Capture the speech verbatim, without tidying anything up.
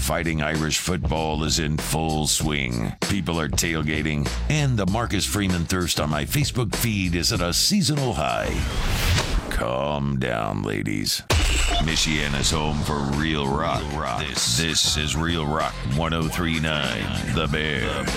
Fighting Irish football is in full swing. People are tailgating, and the Marcus Freeman thirst on my Facebook feed is at a seasonal high. Calm down, ladies. Michiana's home for real rock. This, this is Real Rock ten thirty-nine, The Bear.